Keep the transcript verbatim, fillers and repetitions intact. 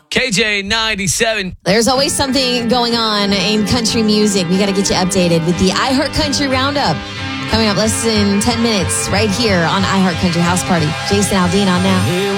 K J ninety-seven. There's always something going on in country music. We got to get you updated with the iHeart Country Roundup. Coming up less than ten minutes right here on iHeart Country House Party. Jason Aldean on now.